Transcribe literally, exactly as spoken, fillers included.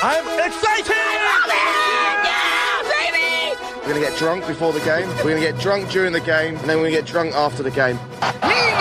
I'm excited! Yeah, baby! We're going to get drunk before the game, we're going to get drunk during the game, and then we're going to get drunk after the game.